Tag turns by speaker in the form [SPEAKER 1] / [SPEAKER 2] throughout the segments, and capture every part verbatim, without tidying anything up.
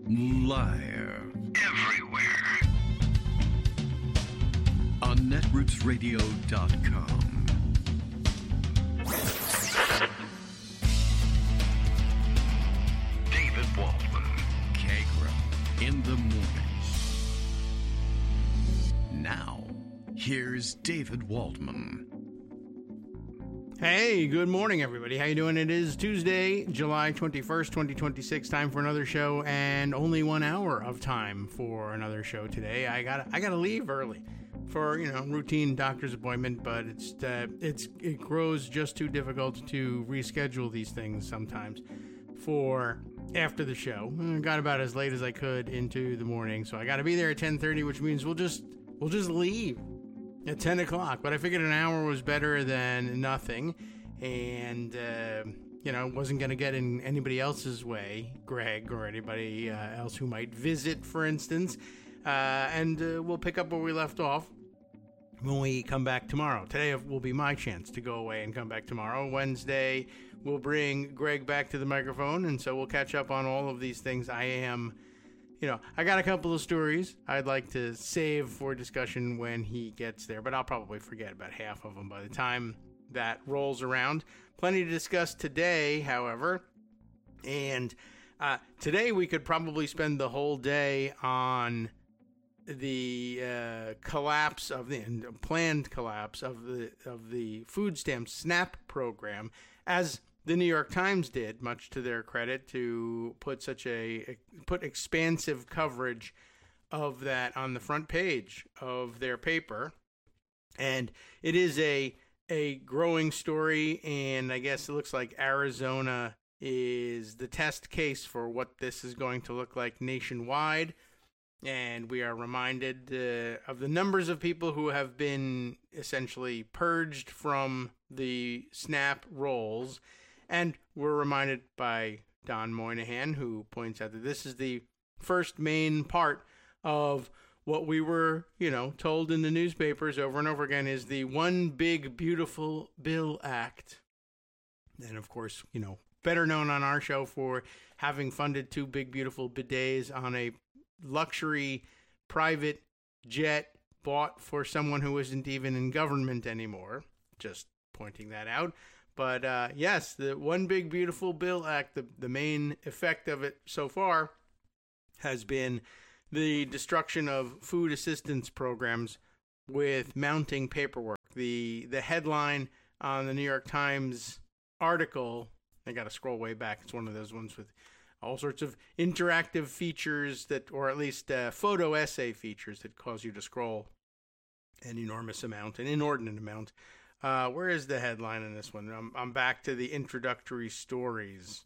[SPEAKER 1] Live. Everywhere. On netroots radio dot com. David Waldman. K-Gro. In the mornings. Now, here's David Waldman.
[SPEAKER 2] Hey, good morning, everybody. How you doing? It is Tuesday, July twenty-first, twenty twenty-six. Time for another show, and only one hour of time for another show today. I got I got to leave early for you know routine doctor's appointment, but it's uh, it's it grows just too difficult to reschedule these things sometimes for after the show. I got about as late as I could into the morning, so I got to be there at ten thirty, which means we'll just we'll just leave at ten o'clock, but I figured an hour was better than nothing, and, uh, you know, wasn't going to get in anybody else's way, Greg or anybody uh, else who might visit, for instance, uh, and uh, we'll pick up where we left off when we come back tomorrow. Today will be my chance to go away and come back tomorrow. Wednesday, we'll bring Greg back to the microphone, and so we'll catch up on all of these things. I am... You know, I got a couple of stories I'd like to save for discussion when he gets there, but I'll probably forget about half of them by the time that rolls around. Plenty to discuss today, however, and uh, today we could probably spend the whole day on the uh, collapse of the planned collapse of the of the food stamp SNAP program, as the New York Times did, much to their credit, to put such a put expansive coverage of that on the front page of their paper. And it is a a growing story, and I guess it looks like Arizona is the test case for what this is going to look like nationwide. And we are reminded uh, of the numbers of people who have been essentially purged from the SNAP rolls. And we're reminded by Don Moynihan, who points out that this is the first main part of what we were, you know, told in the newspapers over and over again is the One Big Beautiful Bill Act. And, of course, you know, better known on our show for having funded two big, beautiful bidets on a luxury private jet bought for someone who isn't even in government anymore. Just pointing that out. But, uh, yes, the One Big Beautiful Bill Act, the, the main effect of it so far has been the destruction of food assistance programs with mounting paperwork. The the headline on the New York Times article, I got to scroll way back, it's one of those ones with all sorts of interactive features that, or at least uh, photo essay features that cause you to scroll an enormous amount, an inordinate amount. Uh, where is the headline in this one? I'm, I'm back to the introductory stories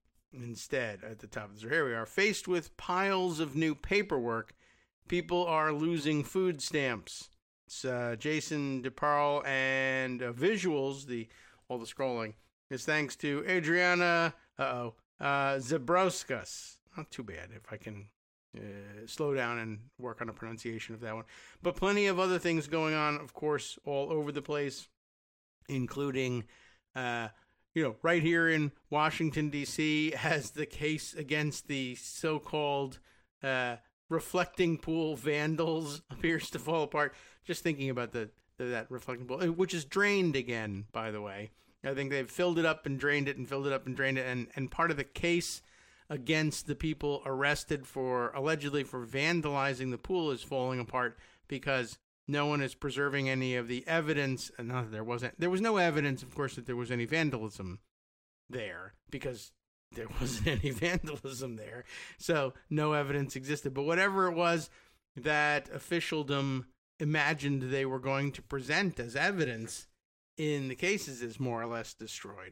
[SPEAKER 2] instead at the top. So here we are. Faced with piles of new paperwork, people are losing food stamps. It's uh, Jason DeParle, and uh, visuals, the all the scrolling, is thanks to Adriana uh-oh, uh, Zabrauskas. Not too bad if I can uh, slow down and work on a pronunciation of that one. But plenty of other things going on, of course, all over the place, including, uh, you know, right here in Washington, D C, as the case against the so-called uh, reflecting pool vandals appears to fall apart. Just thinking about the, the that reflecting pool, which is drained again, by the way. I think they've filled it up and drained it and filled it up and drained it. And, and part of the case against the people arrested for, allegedly for vandalizing the pool is falling apart because no one is preserving any of the evidence. And no, there wasn't. There was no evidence, of course, that there was any vandalism there because there wasn't any vandalism there. So no evidence existed. But whatever it was that officialdom imagined they were going to present as evidence in the cases is more or less destroyed.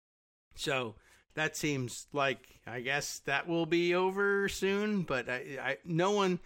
[SPEAKER 2] So that seems like, I guess that will be over soon. But I, I no one,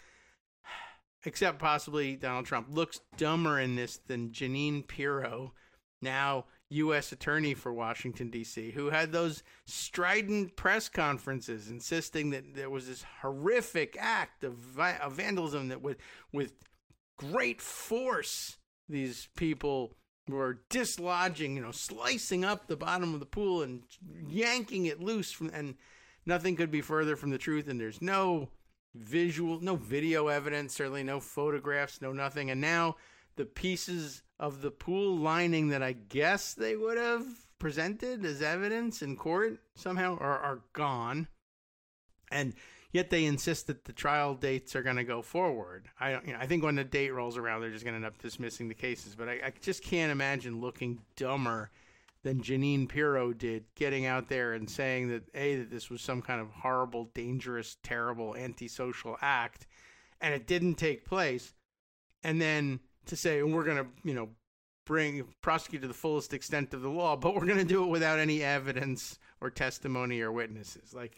[SPEAKER 2] except possibly Donald Trump, looks dumber in this than Jeanine Pirro, now U S Attorney for Washington, D C, who had those strident press conferences insisting that there was this horrific act of, vi- of vandalism that with, with great force, these people were dislodging, you know, slicing up the bottom of the pool and yanking it loose from, and nothing could be further from the truth, and there's no visual, no video evidence, certainly no photographs, no nothing. And now the pieces of the pool lining that I guess they would have presented as evidence in court somehow are, are gone. And yet they insist that the trial dates are going to go forward. I don't, you know, I think when the date rolls around, they're just going to end up dismissing the cases. But I, I just can't imagine looking dumber than Jeanine Pirro did, getting out there and saying that, A, that this was some kind of horrible, dangerous, terrible, antisocial act, and it didn't take place. And then to say, we're going to, you know, bring, prosecute to the fullest extent of the law, but we're going to do it without any evidence or testimony or witnesses. Like,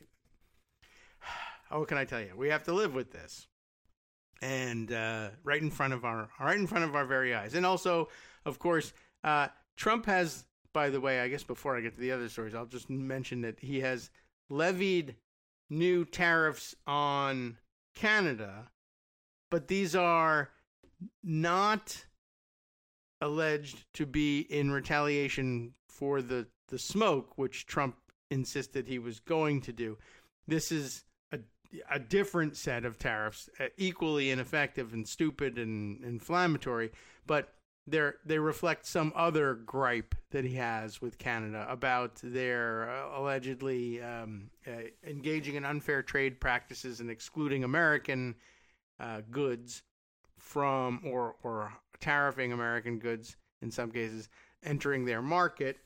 [SPEAKER 2] what can I tell you? We have to live with this. And uh, right in front of our, right in front of our very eyes. And also, of course, uh, Trump has, by the way, I guess before I get to the other stories, I'll just mention that he has levied new tariffs on Canada, but these are not alleged to be in retaliation for the, the smoke, which Trump insisted he was going to do. This is a, a different set of tariffs, uh, equally ineffective and stupid and inflammatory, but They're, they reflect some other gripe that he has with Canada about their uh, allegedly um, uh, engaging in unfair trade practices and excluding American uh, goods from, or, or tariffing American goods in some cases, entering their market.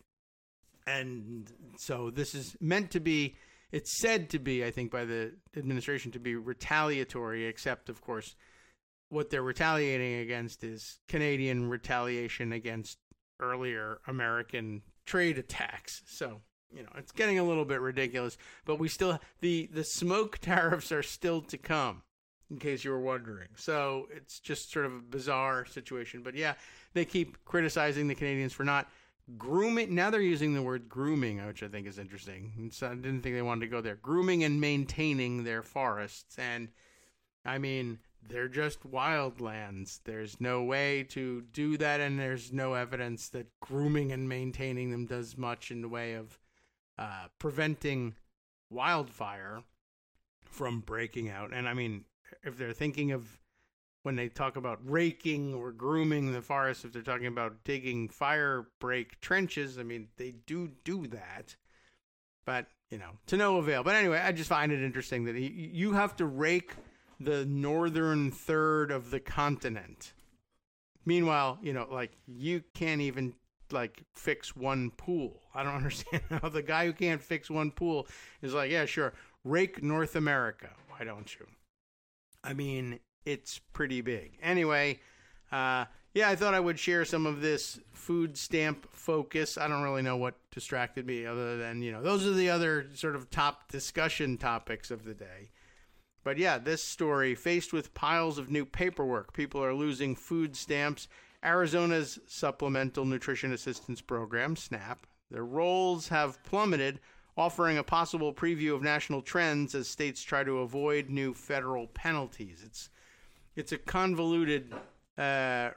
[SPEAKER 2] And so this is meant to be, it's said to be, I think, by the administration to be retaliatory, except, of course, what they're retaliating against is Canadian retaliation against earlier American trade attacks. So, you know, it's getting a little bit ridiculous, but we still, the, the smoke tariffs are still to come, in case you were wondering. So it's just sort of a bizarre situation. But yeah, they keep criticizing the Canadians for not grooming. Now they're using the word grooming, which I think is interesting. So I didn't think they wanted to go there. Grooming and maintaining their forests. And I mean, they're just wildlands. There's no way to do that, and there's no evidence that grooming and maintaining them does much in the way of uh, preventing wildfire from breaking out. And I mean, if they're thinking of, when they talk about raking or grooming the forest, if they're talking about digging fire break trenches, I mean, they do do that. But, you know, to no avail. But anyway, I just find it interesting that he, you have to rake the northern third of the continent. Meanwhile, you know, like, you can't even, like, fix one pool. I don't understand how the guy who can't fix one pool is like, yeah, sure, rake North America. Why don't you? I mean, it's pretty big. Anyway, uh, yeah, I thought I would share some of this food stamp focus. I don't really know what distracted me other than, you know, those are the other sort of top discussion topics of the day. But yeah, this story, faced with piles of new paperwork, people are losing food stamps. Arizona's Supplemental Nutrition Assistance Program, SNAP, their rolls have plummeted, offering a possible preview of national trends as states try to avoid new federal penalties. It's it's a convoluted uh,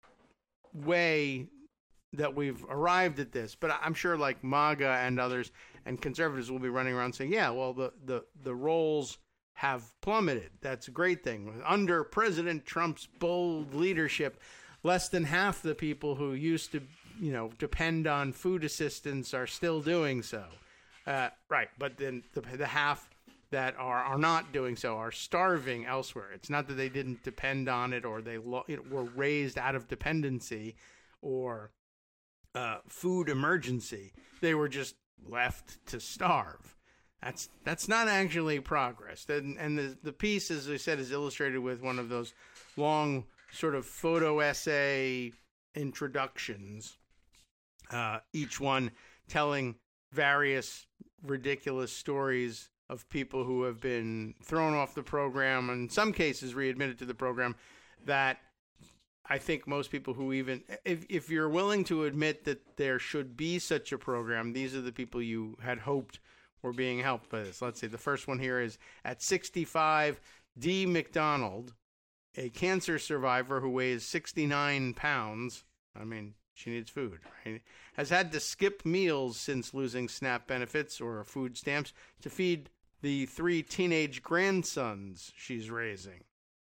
[SPEAKER 2] way that we've arrived at this, but I'm sure like MAGA and others and conservatives will be running around saying, yeah, well, the, the, the rolls have plummeted. That's a great thing. Under President Trump's bold leadership, less than half the people who used to, you know, depend on food assistance are still doing so. Uh, right, but then the, the half that are, are not doing so are starving elsewhere. It's not that they didn't depend on it or they lo- you know, were raised out of dependency or uh, food emergency. They were just left to starve. That's that's not actually progress. And, and the, the piece, as I said, is illustrated with one of those long sort of photo essay introductions, uh, each one telling various ridiculous stories of people who have been thrown off the program, and in some cases readmitted to the program, that I think most people who even, if, if you're willing to admit that there should be such a program, these are the people you had hoped were being helped by this. Let's see, the first one here is at sixty-five, Dee McDonald, a cancer survivor who weighs sixty-nine pounds. I mean, she needs food, right? Has had to skip meals since losing SNAP benefits or food stamps to feed the three teenage grandsons she's raising.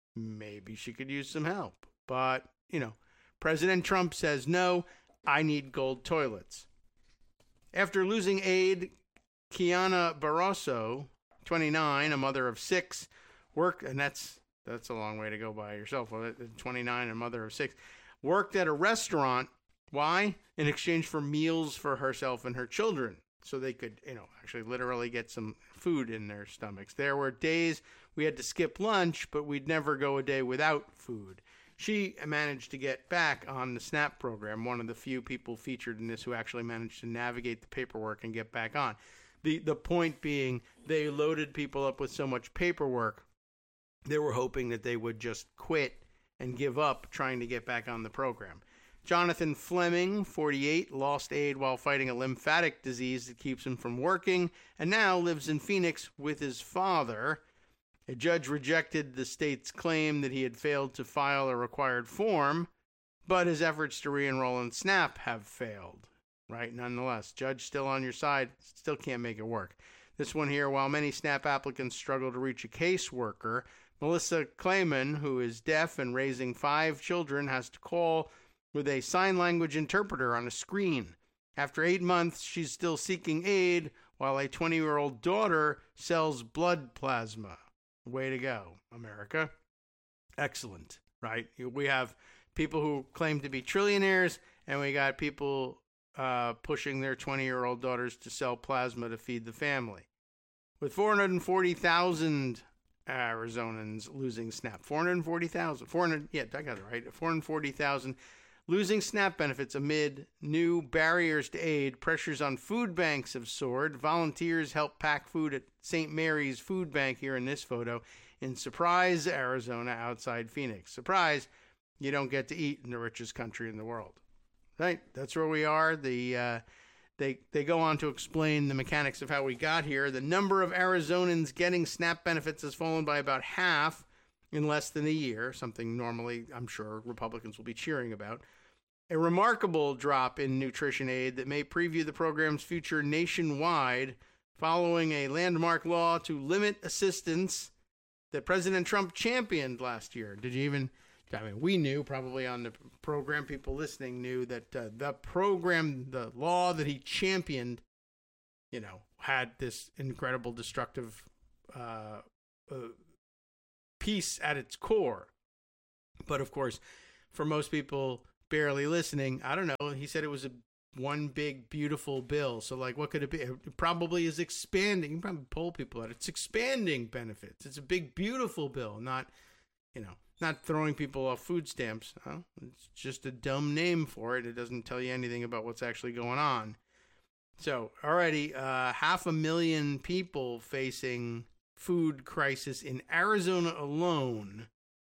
[SPEAKER 2] Maybe she could use some help. But, you know, President Trump says, no, I need gold toilets. After losing aid, Kiana Barroso, twenty-nine, a mother of six, worked, and that's that's a long way to go by yourself, twenty-nine, a mother of six, worked at a restaurant. Why? In exchange for meals for herself and her children, so they could, you know, actually literally get some food in their stomachs. There were days we had to skip lunch, but we'd never go a day without food. She managed to get back on the SNAP program, one of the few people featured in this who actually managed to navigate the paperwork and get back on. The the point being, they loaded people up with so much paperwork, they were hoping that they would just quit and give up trying to get back on the program. Jonathan Fleming, forty-eight, lost aid while fighting a lymphatic disease that keeps him from working, and now lives in Phoenix with his father. A judge rejected the state's claim that he had failed to file a required form, but his efforts to re-enroll in SNAP have failed. Right, nonetheless, judge still on your side, still can't make it work. This one here, while many SNAP applicants struggle to reach a caseworker, Melissa Clayman, who is deaf and raising five children, has to call with a sign language interpreter on a screen. After eight months, she's still seeking aid, while a twenty-year-old daughter sells blood plasma. Way to go, America. Excellent, right? We have people who claim to be trillionaires, and we got people uh, pushing their twenty-year-old daughters to sell plasma to feed the family. With four hundred forty thousand Arizonans losing SNAP, four hundred forty thousand, four hundred, yeah, I got it right, four hundred forty thousand losing SNAP benefits amid new barriers to aid. Pressures on food banks have soared. Volunteers help pack food at Saint Mary's Food Bank here in this photo in Surprise, Arizona, outside Phoenix. Surprise, you don't get to eat in the richest country in the world. Right? That's where we are. The uh, they they go on to explain the mechanics of how we got here. The number of Arizonans getting SNAP benefits has fallen by about half in less than a year, something normally I'm sure Republicans will be cheering about. A remarkable drop in nutrition aid that may preview the program's future nationwide following a landmark law to limit assistance that President Trump championed last year. Did you even, I mean, we knew probably on the program, people listening knew that uh, the program, the law that he championed, you know, had this incredible destructive uh, uh, piece at its core. But of course, for most people barely listening, I don't know, he said it was a one big beautiful bill. So like, what could it be? It probably is expanding. You can probably poll people out. It's expanding benefits. It's a big beautiful bill, not, you know, not throwing people off food stamps. Huh? It's just a dumb name for it. It doesn't tell you anything about what's actually going on. So already uh, half a million people facing food crisis in Arizona alone.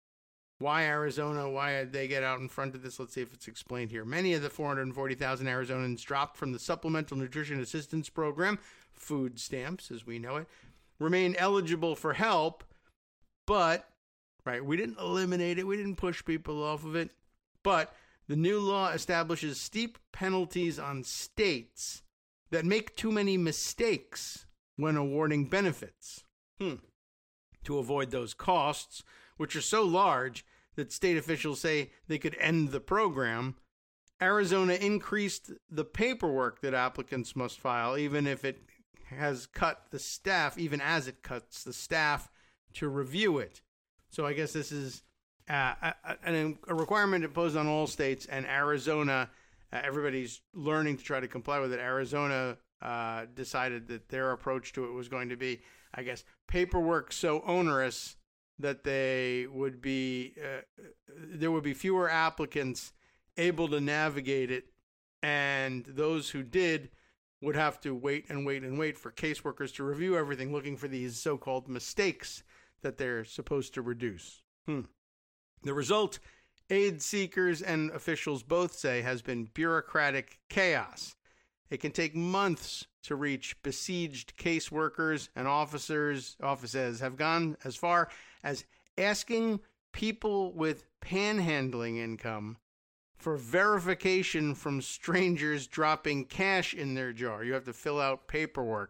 [SPEAKER 2] Why Arizona? Why did they get out in front of this? Let's see if it's explained here. Many of the four hundred forty thousand Arizonans dropped from the Supplemental Nutrition Assistance Program, food stamps as we know it, remain eligible for help, but, right, we didn't eliminate it. We didn't push people off of it. But the new law establishes steep penalties on states that make too many mistakes when awarding benefits. Hmm. To avoid those costs, which are so large that state officials say they could end the program, Arizona increased the paperwork that applicants must file, even if it has cut the staff, even as it cuts the staff to review it. So I guess this is uh, a, a requirement imposed on all states, and Arizona, uh, everybody's learning to try to comply with it. Arizona uh, decided that their approach to it was going to be, I guess, paperwork so onerous that they would be, uh, there would be fewer applicants able to navigate it, and those who did would have to wait and wait and wait for caseworkers to review everything, looking for these so-called mistakes that they're supposed to reduce. Hmm. The result, aid seekers and officials both say, has been bureaucratic chaos. It can take months to reach besieged caseworkers, and officers, offices have gone as far as asking people with panhandling income for verification from strangers dropping cash in their jar. You have to fill out paperwork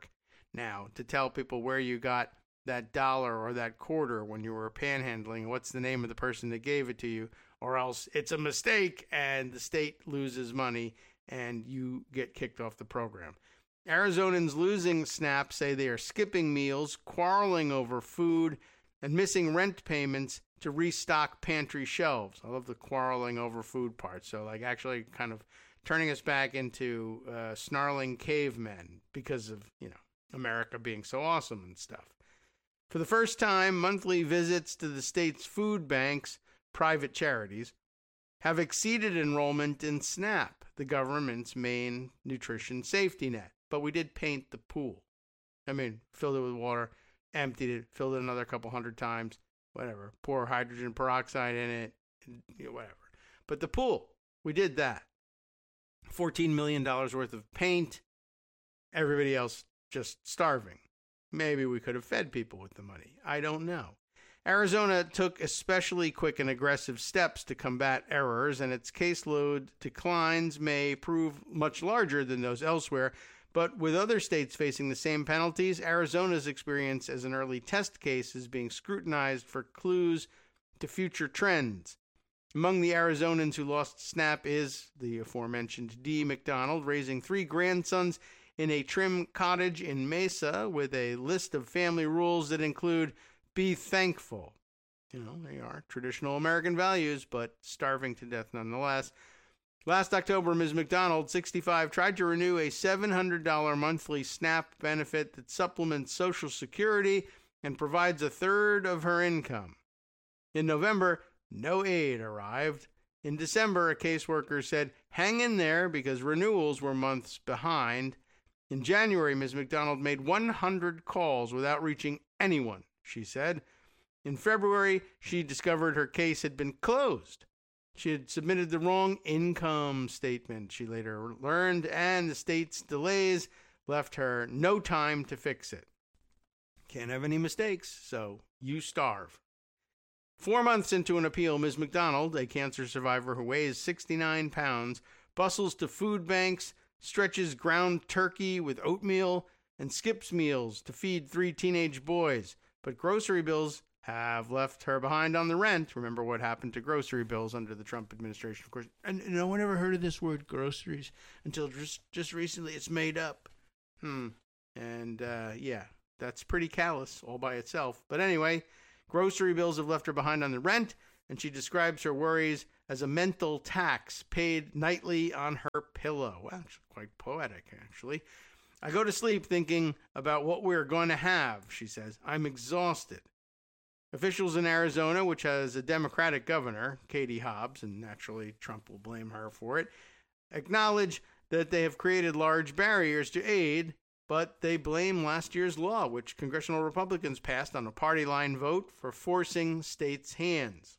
[SPEAKER 2] now to tell people where you got that dollar or that quarter when you were panhandling, what's the name of the person that gave it to you, or else it's a mistake and the state loses money and you get kicked off the program. Arizonans losing SNAP say they are skipping meals, quarreling over food, and missing rent payments to restock pantry shelves. I love the quarreling over food part. So, like, actually kind of turning us back into uh, snarling cavemen because of, you know, America being so awesome and stuff. For the first time, monthly visits to the state's food banks, private charities, have exceeded enrollment in SNAP, the government's main nutrition safety net. But we did paint the pool. I mean, filled it with water, emptied it, filled it another couple hundred times, whatever. Pour hydrogen peroxide in it, you know, whatever. But the pool, we did that. fourteen million dollars worth of paint. Everybody else just starving. Maybe we could have fed people with the money. I don't know. Arizona took especially quick and aggressive steps to combat errors, and its caseload declines may prove much larger than those elsewhere. But with other states facing the same penalties, Arizona's experience as an early test case is being scrutinized for clues to future trends. Among the Arizonans who lost SNAP is the aforementioned Dee McDonald, raising three grandsons in a trim cottage in Mesa with a list of family rules that include be thankful. You know, they are traditional American values, but starving to death nonetheless. Last October, Miz McDonald, sixty-five, tried to renew a seven hundred dollars monthly SNAP benefit that supplements Social Security and provides a third of her income. In November, no aid arrived. In December, a caseworker said, hang in there because renewals were months behind. In January, Miz McDonald made one hundred calls without reaching anyone, she said. In February, she discovered her case had been closed. She had submitted the wrong income statement, she later learned, and the state's delays left her no time to fix it. Can't have any mistakes, so you starve. Four months into an appeal, Miz McDonald, a cancer survivor who weighs sixty-nine pounds, bustles to food banks, stretches ground turkey with oatmeal, and skips meals to feed three teenage boys. But grocery bills have left her behind on the rent. Remember what happened to grocery bills under the Trump administration, of course. And no one ever heard of this word groceries until just, just recently. It's made up. Hmm. And, uh, yeah, that's pretty callous all by itself. But anyway, grocery bills have left her behind on the rent, and she describes her worries as a mental tax paid nightly on her pillow. Well, actually, quite poetic, actually. I go to sleep thinking about what we're going to have, she says. I'm exhausted. Officials in Arizona, which has a Democratic governor, Katie Hobbs, and naturally Trump will blame her for it, acknowledge that they have created large barriers to aid, but they blame last year's law, which congressional Republicans passed on a party line vote for forcing states' hands.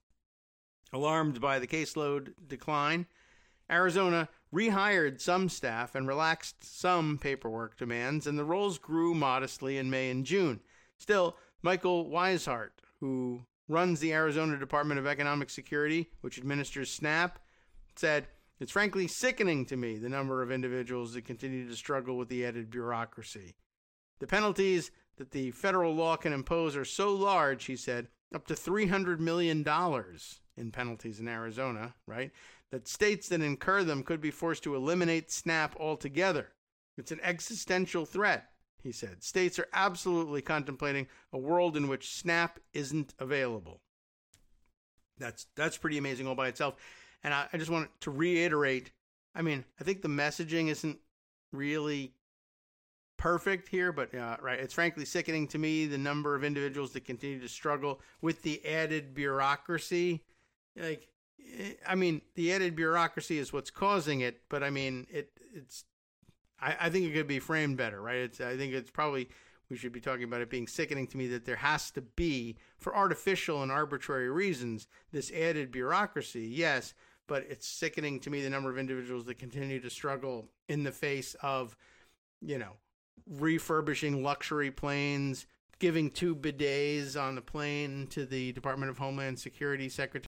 [SPEAKER 2] Alarmed by the caseload decline, Arizona rehired some staff and relaxed some paperwork demands, and the roles grew modestly in May and June. Still, Michael Weishart, who runs the Arizona Department of Economic Security, which administers SNAP, said, it's frankly sickening to me the number of individuals that continue to struggle with the added bureaucracy. The penalties that the federal law can impose are so large, he said, up to three hundred million dollars in penalties in Arizona, right, that states that incur them could be forced to eliminate SNAP altogether. It's an existential threat, he said. States are absolutely contemplating a world in which SNAP isn't available. That's that's pretty amazing all by itself. And I, I just want to reiterate, I mean, I think the messaging isn't really perfect here, but uh, right, it's frankly sickening to me the number of individuals that continue to struggle with the added bureaucracy. Like, I mean, the added bureaucracy is what's causing it, but I mean, it it's, I, I think it could be framed better, right? It's, I think it's probably, we should be talking about it being sickening to me that there has to be, for artificial and arbitrary reasons, this added bureaucracy, yes, but it's sickening to me the number of individuals that continue to struggle in the face of, you know, refurbishing luxury planes, giving two bidets on the plane to the Department of Homeland Security Secretary